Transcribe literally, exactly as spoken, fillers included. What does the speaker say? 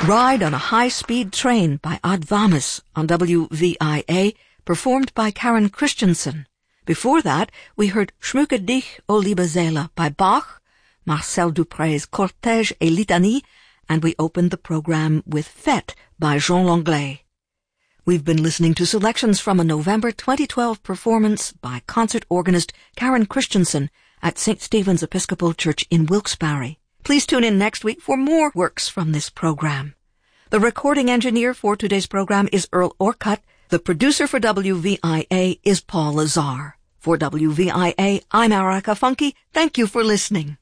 Ride on a High-Speed Train by Advamis on W V I A, performed by Karen Christensen. Before that, we heard Schmücke dich, o liebe Seele by Bach, Marcel Dupré's Cortège et Litanie, and we opened the program with Fête by Jean Langlais. We've been listening to selections from a November twenty twelve performance by concert organist Karen Christensen at Saint Stephen's Episcopal Church in Wilkes-Barre. Please tune in next week for more works from this program. The recording engineer for today's program is Earl Orcutt. The producer for W V I A is Paul Lazar. For W V I A, I'm Erica Funke. Thank you for listening.